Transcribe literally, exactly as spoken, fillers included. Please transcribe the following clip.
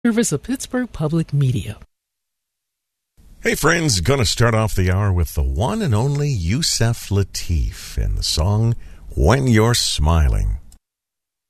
Service of Pittsburgh Public Media. Hey friends, gonna start off the hour with the one and only Yusef Lateef and the song When You're Smiling.